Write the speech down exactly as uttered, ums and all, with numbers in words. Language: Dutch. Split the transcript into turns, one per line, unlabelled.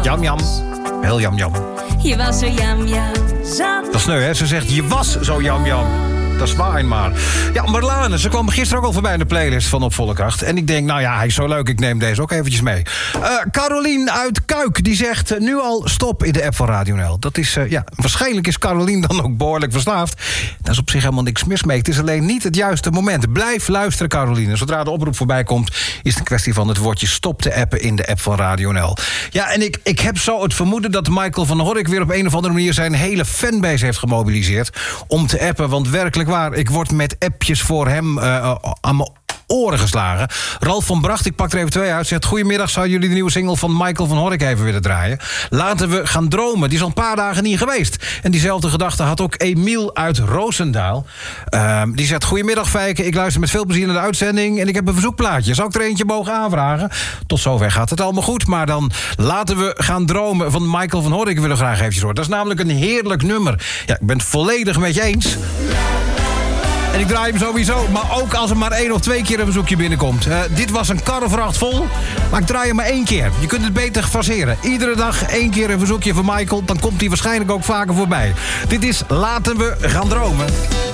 Jam Jam. Heel Jam Jam.
Je was zo jam jam.
Dat is sneu, hè? Ze zegt, je was zo Jam Jam. Dat is waar, maar. Ja, Marlane, ze kwam gisteren ook al voorbij in de playlist van Op Volle Kracht. En ik denk, nou ja, hij is zo leuk, ik neem deze ook eventjes mee. Uh, Carolien uit Kuik, die zegt uh, nu al stop in de app van Radio N L. Dat is, uh, ja, waarschijnlijk is Carolien dan ook behoorlijk verslaafd. Daar is op zich helemaal niks mis mee. Het is alleen niet het juiste moment. Blijf luisteren, Caroline. Zodra de oproep voorbij komt, is het een kwestie van het woordje stop te appen in de app van Radio N L. Ja, en ik, ik heb zo het vermoeden dat Michael van Horrik weer op een of andere manier zijn hele fanbase heeft gemobiliseerd om te appen, want werkelijk waar, ik word met appjes voor hem uh, aan mijn oren geslagen. Ralf van Bracht, ik pak er even twee uit, zegt: goedemiddag, zouden jullie de nieuwe single van Michael van Horrik even willen draaien? Laten we gaan dromen. Die is al een paar dagen niet geweest. En diezelfde gedachte had ook Emiel uit Roosendaal. Uh, die zegt: goedemiddag, Fijke, ik luister met veel plezier naar de uitzending en ik heb een verzoekplaatje. Zou ik er eentje mogen aanvragen? Tot zover gaat het allemaal goed, maar dan laten we gaan dromen van Michael van Horrik willen we graag eventjes horen. Dat is namelijk een heerlijk nummer. Ja, ik ben het volledig met je eens. En ik draai hem sowieso, maar ook als er maar één of twee keer een bezoekje binnenkomt. Uh, dit was een karrevracht vol, maar ik draai hem maar één keer. Je kunt het beter faseren. Iedere dag één keer een verzoekje van Michael, dan komt hij waarschijnlijk ook vaker voorbij. Dit is Laten we gaan dromen.